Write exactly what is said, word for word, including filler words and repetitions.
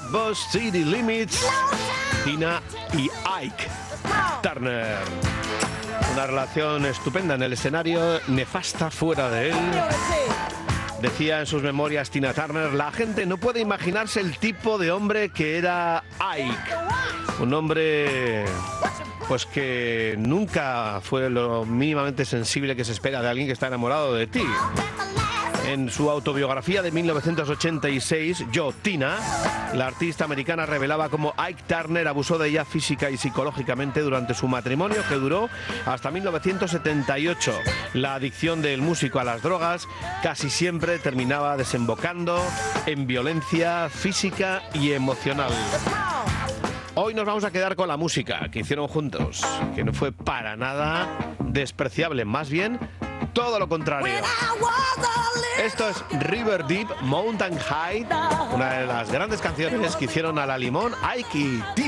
Boss City Limits, Tina y Ike Turner. Una relación estupenda en el escenario, nefasta fuera de él. Decía en sus memorias Tina Turner: la gente no puede imaginarse el tipo de hombre que era Ike. Un hombre pues que nunca fue lo mínimamente sensible que se espera de alguien que está enamorado de ti. En su autobiografía de mil novecientos ochenta y seis, Yo, Tina, la artista americana revelaba cómo Ike Turner abusó de ella física y psicológicamente durante su matrimonio, que duró hasta mil novecientos setenta y ocho. La adicción del músico a las drogas casi siempre terminaba desembocando en violencia física y emocional. Hoy nos vamos a quedar con la música que hicieron juntos, que no fue para nada despreciable, más bien todo lo contrario. Esto es River Deep Mountain High, una de las grandes canciones que hicieron a la limón Ike y Tina.